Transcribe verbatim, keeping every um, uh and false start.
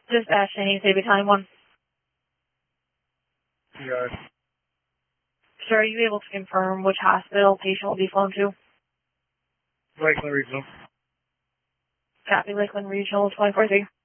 Dispatch, I need to battalion one. Yeah. Sir, are you able to confirm which hospital patient will be flown to? Lakeland Regional. Copy, Lakeland Regional twenty-four three.